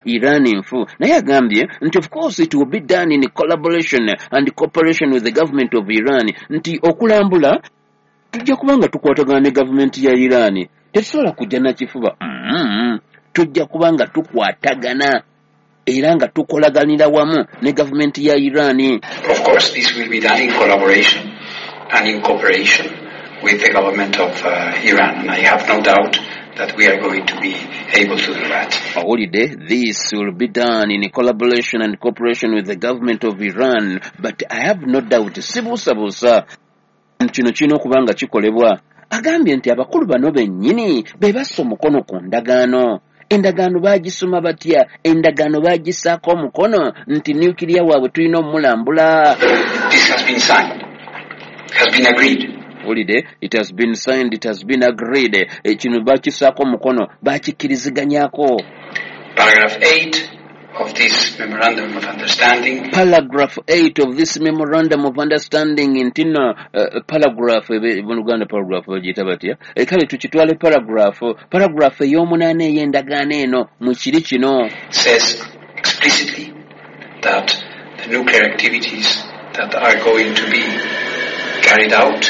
Iran nfu naye agambye nti of course it will be done in collaboration and cooperation with the government of Iran nti okulambula tujja kubanga tukwatagana ne government ya Iran tetusobola kujja na kifuba tujja kubanga tukwatagana era nga tukolaganira wamu ne government ya Iran. Of course this will be done in collaboration and in cooperation with the government of Iran, and I have no doubt that we are going to be able to do that. Holiday, this will be done in collaboration and cooperation with the government of Iran, but I have no doubt sibusabusa kino kubanga kikolebwa. Agambye nti abakulu bano bennyini be bassa omukono ku ndagaano. Endagaano baagisoma batya? Endagaano baagisaako omukono nti nuclear waabwe tulina omulambula. This has been signed, has been agreed. Holiday, it has been signed, it has been agreed. Kino baakisaako omukono, baakikkiriziganyaako. Paragraph 8 of this memorandum of understanding. Paragraph 8 of this memorandum of understanding intina paragraph Uganda paragraph bagita batya kale tukitwale paragraph ey'omunaana ey'endagaano eno mu kiri kino says explicitly that the nuclear activities that are going to be carried out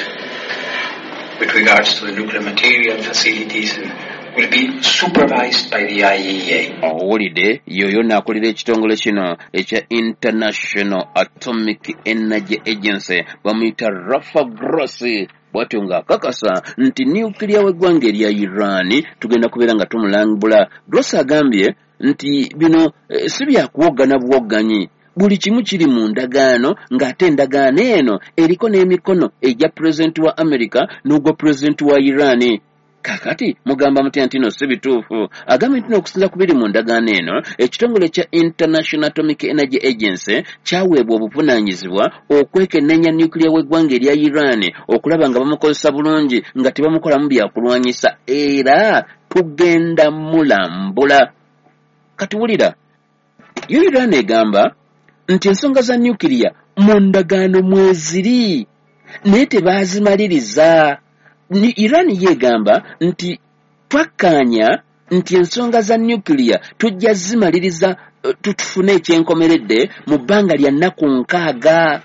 with regards to the nuclear material facilities will be supervised by the IAEA. Holiday, yoyo nakulira ekitongole kino ekya International Atomic Energy Agency bamuyita Rafa Grossi bwatyo nga akakasa nti nuclear w'eggwanga erya Iran tugenda kubeera nga tumulambula. Grossi agambye nti bino si byakuwogana buwogganyi, buli kimu kiri mu ndagaano ng'ate endagaano eno eriko n'emikono egya pulezidenti wa America n'ogwa pulezidenti wa Iran. Kakati mugamba mutya nti no si bituufu. Agambye nti okusinza ku biri mu ndagaano eno ekitongole kya International Atomic Energy Agency kyaweebwa obuvunaanyizibwa okwekenneenya nuclear w'eggwanga erya Iran okulaba nga bamukozesa bulungi nga tebamukolamu byakulwanyisa era tugenda mulambula. Kati wulira, yo Iran egamba nti ensonga za nuclear mu ndagaano mweziri naye tebaazimaliriza. Ni Iran yegamba nti twakkaanya nti ensonga za nuclear tujja zimaliriza tutufune ekyenkomeredde mu bbanga lya nnaku 6.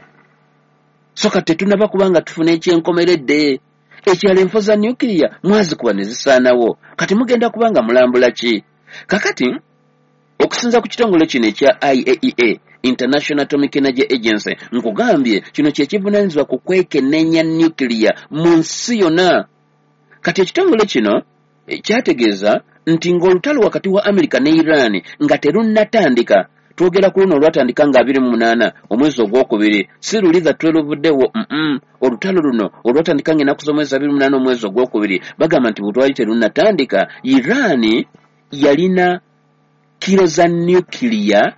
So kati tetunaba kubanga tufune ekyenkomeredde. Ekirala enfo za nuclear mwazikuba ne zisaanawo. Kati mugenda kubanga mulambula ki? Kakati okusinza ku kitongole kino ekya IAEA International Atomic Energy Agency nkugambye kino kye kivunaanyizibwa ku kwekenneenya nuclear mu nsi yonna. Kati ekitongole kino kyategeeza nti ng'olutalo wakati wa America ne Iran nga terunnatandika. Twogera ku luno olwatandika nga 28 omwezi ogwokubiri, si luli za tweluvuddewo. Olutalo luno olwatandika ng'ennaku z'omwezi 28 omwezi ogwokubiri bagamba nti butwali terunnatandika. Iran yalina kilo za nuclear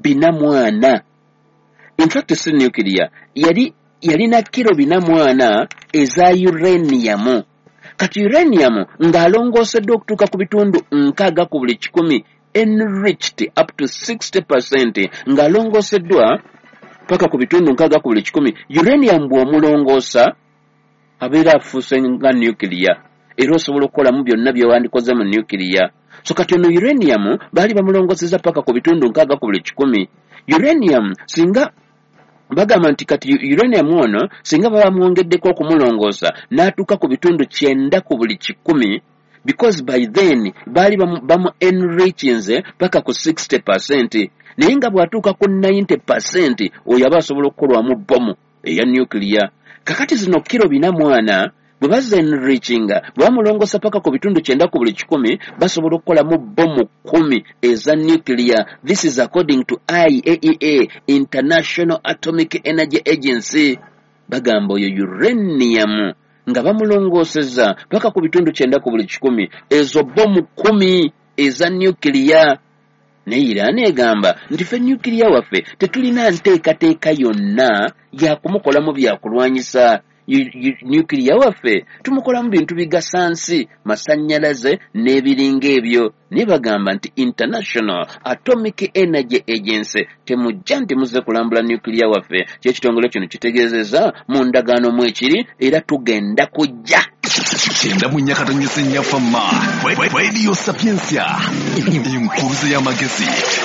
400. In fact si nuclear yalina kilo 400 eza uranium. Kati uranium ng'alongooseddwa okutuuka ku bitundu 6 ku buli 100, enriched up to 60%, ng'alongooseddwa paka ku bitundu 6 ku buli 100. Uranium bw'omulongoosa abeera afuuse nga nuclear era osobola okukolamu byonna byewandikoze mu nuclear. So kati ono uranium baali bamulongoseza paka ku bitundu 6 ku buli 100. Uranium singa bagamba nti kati uranium ono singa baba mwongeddeko okumulongoosa n'atuuka ku bitundu 9 ku buli 100, because by then baali bamu enrichinze paka ku 60%, naye nga bw'atuuka ku 90% oyo aba asobola okukolwamu bomu eya nuclear. Kakati zino kilo 400 bwe bazenrichinga bwamulongosa paka ku bitundu 9 ku buli 100 basobola okukolamu bomu 10 eza nuclear. This is according to IAEA International Atomic Energy Agency. Bagamba oyo uranium nga bamulongoseza paka ku bitundu 9 ku buli 100 ezo bomu 10 eza nuclear. Ne Iran egamba nti ffe nuclear waffe tetulina nteekateeka yonna ya kumukolamu byakulwanyisa. Nuclear waffe tumukolamu bintu bigasa nsi, masannyalaze n'ebiringa ebyo. Ne bagamba nti International Atomic Energy Agency temujja nti muzze kulambula nuclear waffe. Kyekitongole kino kitegeezezza mu ndagaano mwe kiri era tugenda kujja. Kenda munyakatanyisa nnyafama Radio Sapiensia, impuruza y'amagezi.